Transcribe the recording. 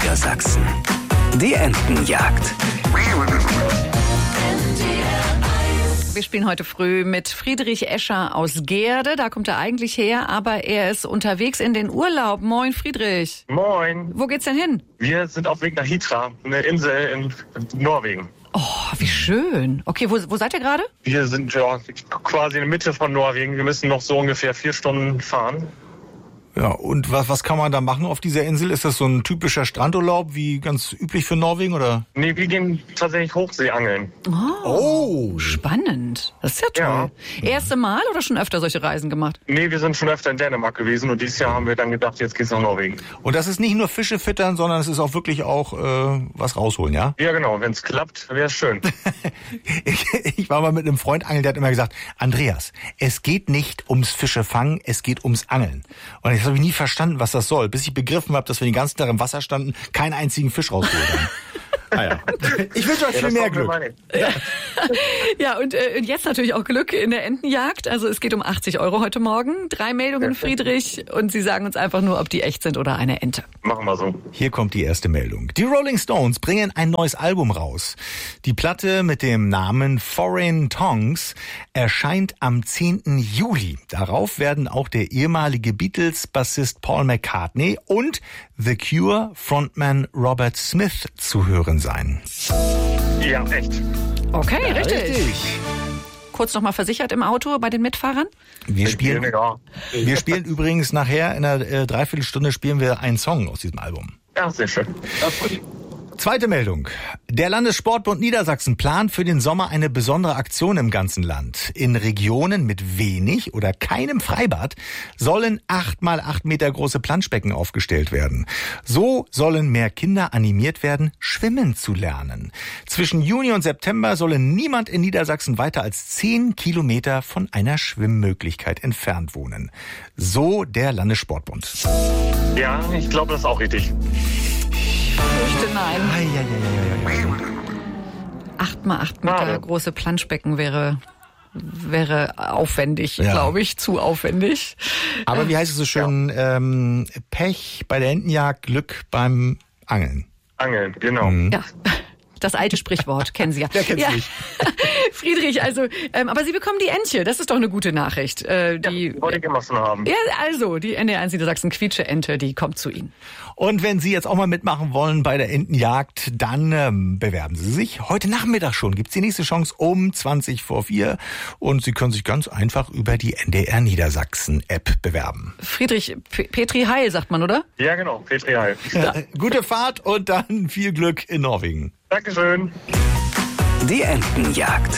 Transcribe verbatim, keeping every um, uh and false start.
Niedersachsen. Die Entenjagd. Wir spielen heute früh mit Friedrich Escher aus Gehrde. Da kommt er eigentlich her, aber er ist unterwegs in den Urlaub. Moin, Friedrich. Moin. Wo geht's denn hin? Wir sind auf Weg nach Hitra, eine Insel in Norwegen. Oh, wie schön. Okay, wo, wo seid ihr gerade? Wir sind ja quasi in der Mitte von Norwegen. Wir müssen noch so ungefähr vier Stunden fahren. Ja, und was, was kann man da machen auf dieser Insel? Ist das so ein typischer Strandurlaub, wie ganz üblich für Norwegen, oder? Nee, wir gehen tatsächlich Hochseeangeln. Oh, Oh. Spannend. Das ist ja toll. Ja. Erste Mal oder schon öfter solche Reisen gemacht? Nee, wir sind schon öfter in Dänemark gewesen und dieses Jahr haben wir dann gedacht, jetzt geht's nach Norwegen. Und das ist nicht nur Fische füttern, sondern es ist auch wirklich auch äh, was rausholen, ja? Ja genau, wenn es klappt, wäre es schön. ich, ich war mal mit einem Freund angeln, der hat immer gesagt, Andreas, es geht nicht ums Fischefangen, es geht ums Angeln. Und das habe ich nie verstanden, was das soll, bis ich begriffen habe, dass wir den ganzen Tag im Wasser standen, keinen einzigen Fisch rausgeholt haben. Ah ja. Ich wünsche euch Ja, viel das mehr hoffen wir Glück. mal nicht. Ja, und äh, jetzt natürlich auch Glück in der Entenjagd. Also es geht um achtzig Euro heute Morgen. Drei Meldungen, Friedrich. Und Sie sagen uns einfach nur, ob die echt sind oder eine Ente. Machen wir so. Hier kommt die erste Meldung. Die Rolling Stones bringen ein neues Album raus. Die Platte mit dem Namen Foreign Tongues erscheint am zehnten Juli. Darauf werden auch der ehemalige Beatles-Bassist Paul McCartney und The Cure-Frontman Robert Smith zu hören sein. Ja, echt. Okay, Ja, richtig. richtig. Kurz nochmal versichert im Auto bei den Mitfahrern? Wir spielen, Ja. wir spielen übrigens nachher in einer äh, Dreiviertelstunde spielen wir einen Song aus diesem Album. Ja, sehr schön. Das freut mich. Zweite Meldung. Der Landessportbund Niedersachsen plant für den Sommer eine besondere Aktion im ganzen Land. In Regionen mit wenig oder keinem Freibad sollen acht mal acht Meter große Planschbecken aufgestellt werden. So sollen mehr Kinder animiert werden, schwimmen zu lernen. Zwischen Juni und September solle niemand in Niedersachsen weiter als zehn Kilometer von einer Schwimmmöglichkeit entfernt wohnen. So der Landessportbund. Ja, ich glaube, das ist auch richtig. Fürchte nein. Acht mal acht Meter Schade. große Planschbecken wäre, wäre aufwendig, Ja. glaube ich, zu aufwendig. Aber wie heißt es so schön? Ähm, Pech bei der Entenjagd, Glück beim Angeln. Angeln, genau. Ja. Das alte Sprichwort kennen Sie ja. Wer kennt's nicht? Friedrich, also, ähm, aber Sie bekommen die Entche. Das ist doch eine gute Nachricht. Äh, die, Wollte ich immer schon haben. ja, also, die N D R eins Niedersachsen Quietsche-Ente, die kommt zu Ihnen. Und wenn Sie jetzt auch mal mitmachen wollen bei der Entenjagd, dann ähm, bewerben Sie sich. Heute Nachmittag schon gibt's die nächste Chance um zwanzig vor vier. Und Sie können sich ganz einfach über die N D R Niedersachsen App bewerben. Friedrich, P- Petri Heil, sagt man, oder? Ja, genau. Petri Heil. Äh, Gute Fahrt und dann viel Glück in Norwegen. Dankeschön. Die Entenjagd.